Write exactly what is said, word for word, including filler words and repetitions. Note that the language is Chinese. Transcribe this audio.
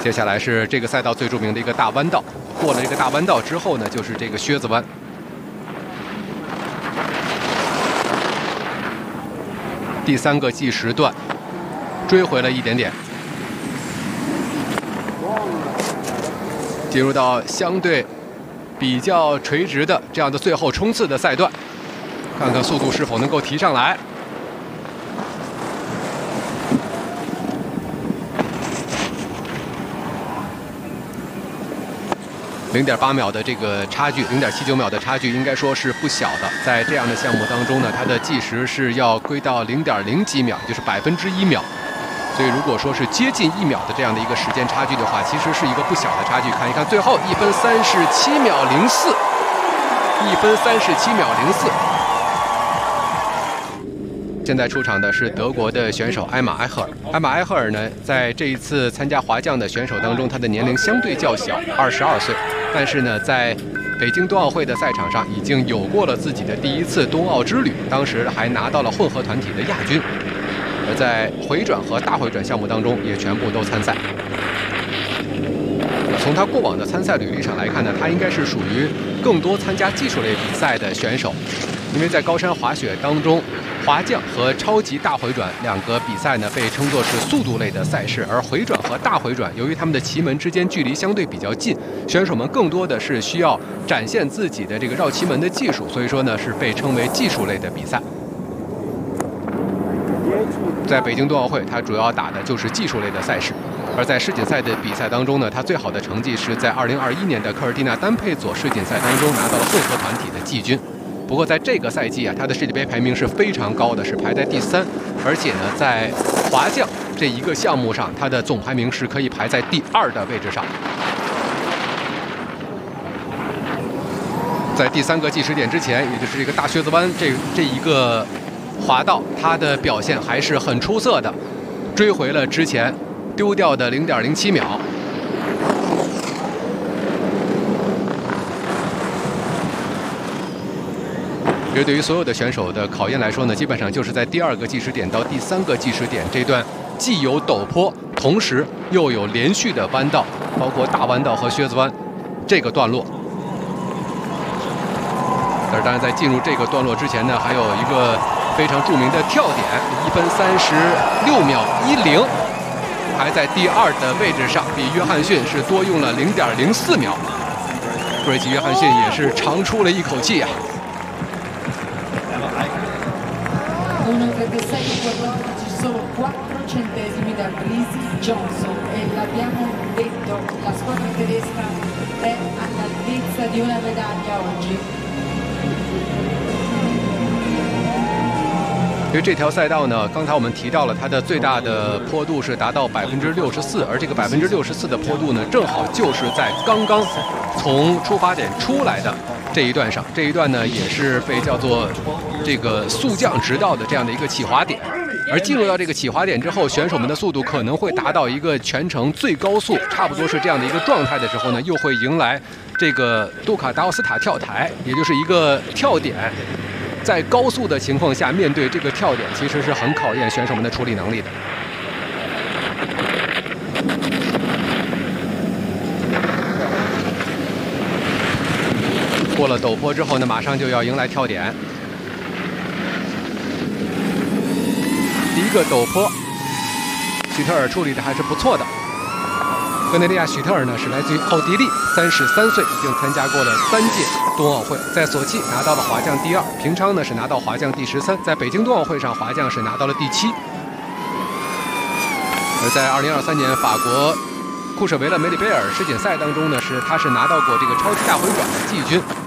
接下来是这个赛道最著名的一个大弯道，过了这个大弯道之后呢，就是这个靴子弯。第三个计时段，追回了一点点，进入到相对比较垂直的这样的最后冲刺的赛段，看看速度是否能够提上来。 零点八秒的这个差距，零点七九秒的差距，应该说是不小的。在这样的项目当中呢，它的计时是要归到零点零几秒，就是百分之一秒。所以如果说是接近一秒的这样的一个时间差距的话，其实是一个不小的差距。看一看最后一分三十七秒零四，一分三十七秒零四。现在出场的是德国的选手埃玛埃赫尔。埃玛埃赫尔呢，在这一次参加滑降的选手当中，他的年龄相对较小，二十二岁。 但是呢，在北京冬奥会的赛场上，已经有过了自己的第一次冬奥之旅，当时还拿到了混合团体的亚军。而在回转和大回转项目当中，也全部都参赛。从他过往的参赛履历上来看呢，他应该是属于更多参加技术类比赛的选手，因为在高山滑雪当中。 滑降和超级大回转两个比赛呢，被称作是速度类的赛事，而回转和大回转，由于他们的旗门之间距离相对比较近，选手们更多的是需要展现自己的这个绕旗门的技术，所以说呢是被称为技术类的比赛。在北京冬奥会，它主要打的就是技术类的赛事，而在世锦赛的比赛当中呢，它最好的成绩是在二零二一年的科尔蒂纳单配佐世锦赛当中拿到了混合团体的季军。 不过在这个赛季啊，他的世界杯排名是非常高的，是排在第三，而且呢，在滑降这一个项目上，他的总排名是可以排在第二的位置上。在第三个计时点之前，也就是这个大靴子湾这这一个滑道，他的表现还是很出色的，追回了之前丢掉的零点零七秒。 其实对于所有的选手的考验来说呢，基本上就是在第二个计时点到第三个计时点这段既有陡坡，同时又有连续的弯道，包括大弯道和靴子弯这个段落。但是当然，在进入这个段落之前呢，还有一个非常著名的跳点，一分三十六秒一零，排在第二的位置上，比约翰逊是多用了零点零四秒。布瑞奇·约翰逊也是长出了一口气啊。 uno trentasei quattordici ci sono quattro centesimi da Brisi Johnson e l'abbiamo detto, la squadra tedesca è all'altezza di una medaglia oggi. 因为这条赛道呢，刚才我们提到了它的最大的坡度是达到百分之六十四，而这个百分之六十四的坡度呢，正好就是在刚刚从出发点出来的这一段上。这一段呢，也是被叫做这个速降直道的这样的一个起滑点。而进入到这个起滑点之后，选手们的速度可能会达到一个全程最高速，差不多是这样的一个状态的时候呢，又会迎来这个杜卡达奥斯塔跳台，也就是一个跳点。 在高速的情况下，面对这个跳点，其实是很考验选手们的处理能力的。过了陡坡之后呢，马上就要迎来跳点。第一个陡坡，许特尔处理的还是不错的。 格内利亚·许特尔呢是来自于奥地利，三十三岁，已经参加过了三届冬奥会，在索契拿到了滑降第二，平昌呢是拿到滑降第十三，在北京冬奥会上滑降是拿到了第七。而在二零二三年法国库舍维勒梅里贝尔世锦赛当中呢，是他是拿到过这个超级大回转的季军。